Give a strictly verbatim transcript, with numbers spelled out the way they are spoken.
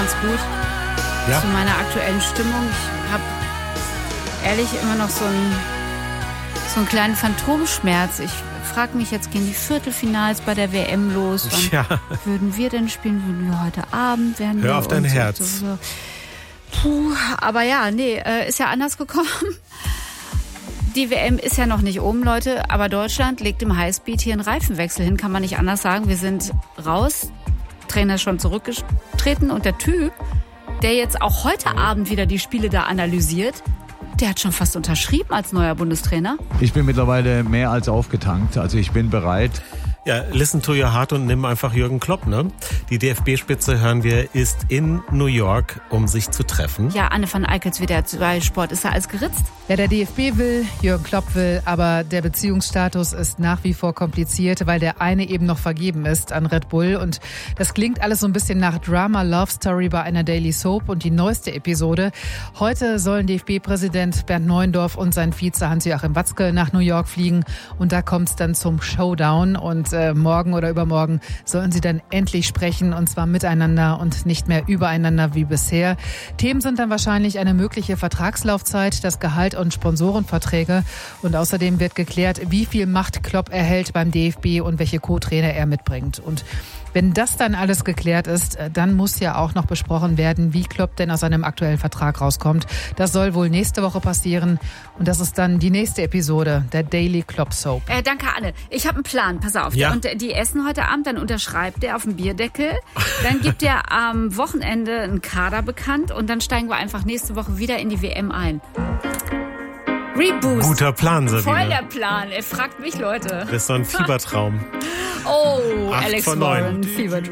ganz gut Ja. zu meiner aktuellen Stimmung. Ich habe ehrlich immer noch so einen, so einen kleinen Phantomschmerz. Ich frage mich, jetzt gehen die Viertelfinals bei der W M los. Wann Ja. würden wir denn spielen? Würden wir heute Abend? Werden Hör wir auf dein uns- Herz. So, so. Puh, aber ja, nee, äh, ist ja anders gekommen. Die W M ist ja noch nicht oben, Leute, aber Deutschland legt im Highspeed hier einen Reifenwechsel hin, kann man nicht anders sagen. Wir sind raus, Trainer ist schon zurückgetreten und der Typ, der jetzt auch heute Abend wieder die Spiele da analysiert, der hat schon fast unterschrieben als neuer Bundestrainer. Ich bin mittlerweile mehr als aufgetankt. Also ich bin bereit. Ja, listen to your heart und nimm einfach Jürgen Klopp, ne? Die D F B-Spitze, hören wir, ist in New York, um sich zu treffen. Ja, Anne van Eickels wieder bei Sport. Ist da alles geritzt? Ja, der D F B will, Jürgen Klopp will, aber der Beziehungsstatus ist nach wie vor kompliziert, weil der eine eben noch vergeben ist an Red Bull. Und das klingt alles so ein bisschen nach Drama Love Story bei einer Daily Soap. Und die neueste Episode: Heute sollen D F B-Präsident Bernd Neuendorf und sein Vize Hans-Joachim Watzke nach New York fliegen. Und da kommt es dann zum Showdown. Und äh, morgen oder übermorgen sollen sie dann endlich sprechen, und zwar miteinander und nicht mehr übereinander wie bisher. Themen sind dann wahrscheinlich eine mögliche Vertragslaufzeit, das Gehalt und Sponsorenverträge. Und außerdem wird geklärt, wie viel Macht Klopp erhält beim D F B und welche Co-Trainer er mitbringt. Und wenn das dann alles geklärt ist, dann muss ja auch noch besprochen werden, wie Klopp denn aus seinem aktuellen Vertrag rauskommt. Das soll wohl nächste Woche passieren. Und das ist dann die nächste Episode der Daily Klopp Soap. Äh, danke, Anne. Ich habe einen Plan, pass auf. Ja. Und die essen heute Abend, dann unterschreibt er auf dem Bierdeckel. Dann gibt er am Wochenende einen Kader bekannt und dann steigen wir einfach nächste Woche wieder in die W M ein. Reboost. Guter Plan, Voll Sabine. der Plan. Er fragt mich, Leute. Das ist so ein Fiebertraum. Oh, Acht Alex von neun. Warren, Fever